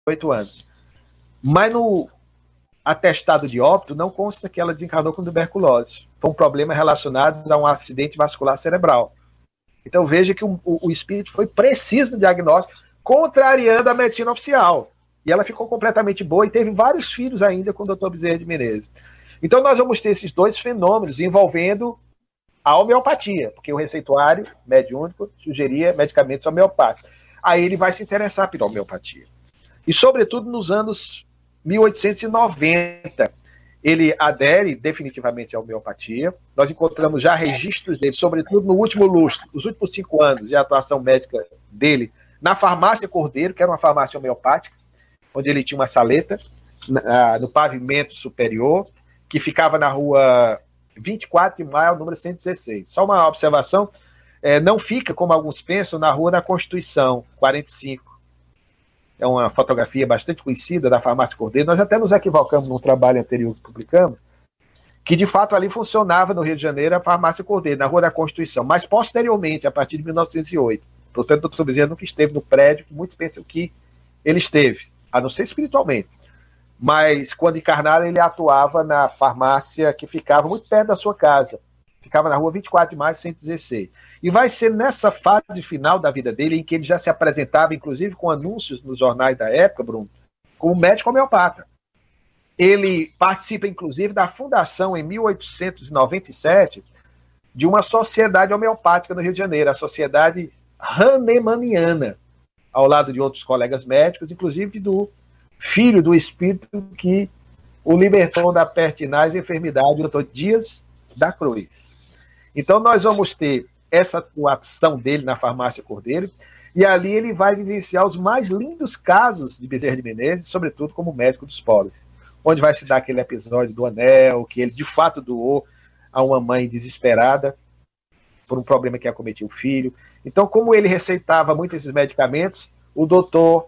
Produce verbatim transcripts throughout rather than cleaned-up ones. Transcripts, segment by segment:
oito anos. Mas no atestado de óbito não consta que ela desencarnou com tuberculose. Foi um problema relacionado a um acidente vascular cerebral. Então veja que o, o, o espírito foi preciso no diagnóstico, contrariando a medicina oficial. E ela ficou completamente boa e teve vários filhos ainda com o doutor Bezerra de Menezes. Então nós vamos ter esses dois fenômenos envolvendo a homeopatia, porque o receituário mediúnico sugeria medicamentos homeopáticos. Aí ele vai se interessar pela homeopatia. E, sobretudo, nos anos mil oitocentos e noventa, ele adere definitivamente à homeopatia. Nós encontramos já registros dele, sobretudo no último lustro, nos últimos cinco anos de atuação médica dele, na farmácia Cordeiro, que era uma farmácia homeopática, onde ele tinha uma saleta no pavimento superior, que ficava na rua vinte e quatro de maio, número cento e dezesseis. Só uma observação, é, não fica, como alguns pensam, na rua da Constituição, quarenta e cinco. É uma fotografia bastante conhecida da farmácia Cordeiro. Nós até nos equivocamos num trabalho anterior que publicamos, que de fato ali funcionava no Rio de Janeiro a farmácia Cordeiro, na rua da Constituição, mas posteriormente, a partir de mil novecentos e oito. Portanto, o doutor Bezerra nunca esteve no prédio, que muitos pensam que ele esteve, a não ser espiritualmente. Mas, quando encarnado, ele atuava na farmácia que ficava muito perto da sua casa. Ficava na rua vinte e quatro de maio, cento e dezesseis. E vai ser nessa fase final da vida dele, em que ele já se apresentava, inclusive com anúncios nos jornais da época, Bruno, como médico homeopata. Ele participa, inclusive, da fundação, em mil oitocentos e noventa e sete, de uma sociedade homeopática no Rio de Janeiro, a Sociedade Hahnemanniana, ao lado de outros colegas médicos, inclusive do filho do espírito que o libertou da pertinaz enfermidade, o doutor Dias da Cruz. Então nós vamos ter essa atuação dele na farmácia Cordeiro, e ali ele vai vivenciar os mais lindos casos de Bezerra de Menezes, sobretudo como médico dos pobres, onde vai se dar aquele episódio do anel, que ele de fato doou a uma mãe desesperada por um problema que acometia o filho. Então, como ele receitava muito esses medicamentos, o doutor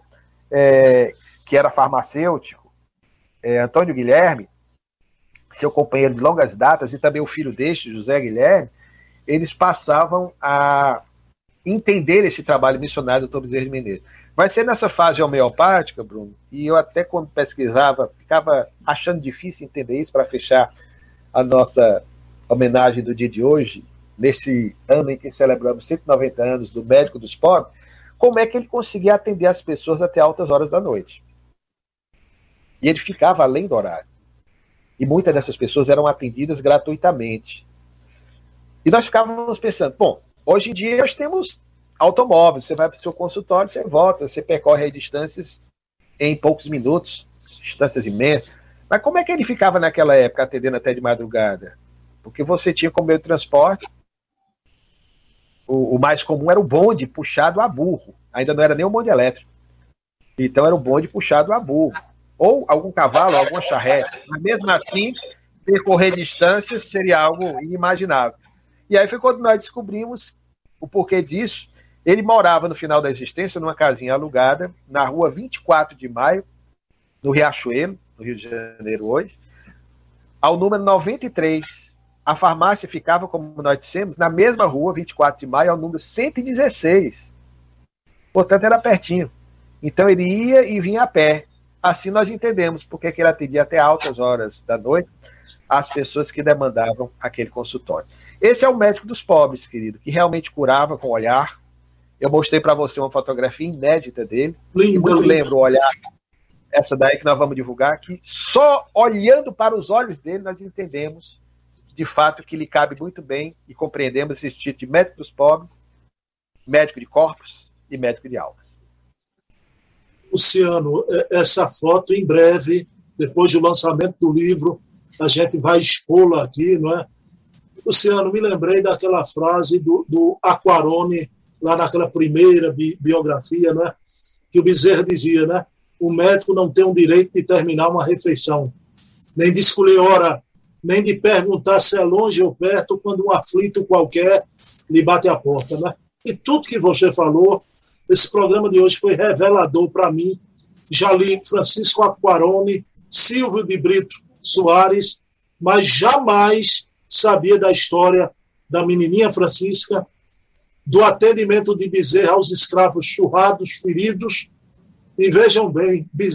É, que era farmacêutico, é, Antônio Guilherme, seu companheiro de longas datas, e também o filho deste, José Guilherme, eles passavam a entender esse trabalho missionário do doutor Bezerra de Menezes. Vai ser nessa fase homeopática, Bruno, e eu até quando pesquisava, ficava achando difícil entender isso para fechar a nossa homenagem do dia de hoje, nesse ano em que celebramos cento e noventa anos do Médico dos Pobres, como é que ele conseguia atender as pessoas até altas horas da noite. E ele ficava além do horário. E muitas dessas pessoas eram atendidas gratuitamente. E nós ficávamos pensando, bom, hoje em dia nós temos automóveis, você vai para o seu consultório, você volta, você percorre distâncias em poucos minutos, distâncias imensas. Mas como é que ele ficava naquela época atendendo até de madrugada? Porque você tinha como meio de transporte, O, o mais comum era o bonde puxado a burro. Ainda não era nem o bonde elétrico. Então era o bonde puxado a burro. Ou algum cavalo, alguma charrete. Mas mesmo assim, percorrer distâncias seria algo inimaginável. E aí foi quando nós descobrimos o porquê disso. Ele morava no final da existência numa casinha alugada, na rua vinte e quatro de maio, no Riachuelo, no Rio de Janeiro hoje, ao número noventa e três. A farmácia ficava, como nós dissemos, na mesma rua, vinte e quatro de maio, ao número cento e dezesseis. Portanto, era pertinho. Então, ele ia e vinha a pé. Assim, nós entendemos porque que ele atendia até altas horas da noite as pessoas que demandavam aquele consultório. Esse é o médico dos pobres, querido, que realmente curava com o olhar. Eu mostrei para você uma fotografia inédita dele. Lindo, e muito lindo. lembro o olhar, essa daí que nós vamos divulgar, que só olhando para os olhos dele nós entendemos de fato que lhe cabe muito bem e compreendemos esse título de médico dos pobres, médico de corpos e médico de almas. Luciano, essa foto em breve, depois do lançamento do livro, a gente vai expô-la aqui, não é? Luciano, me lembrei daquela frase do, do Aquarone, lá naquela primeira bi, biografia, não é? Que o Bezerra dizia, né? O médico não tem o direito de terminar uma refeição, nem de escolher hora, nem de perguntar se é longe ou perto, quando um aflito qualquer lhe bate a porta. Né? E tudo que você falou, esse programa de hoje foi revelador para mim. Já li Francisco Aquarone, Silvio de Brito Soares, mas jamais sabia da história da menininha Francisca, do atendimento de Bezerra aos escravos surrados, feridos, E vejam bem,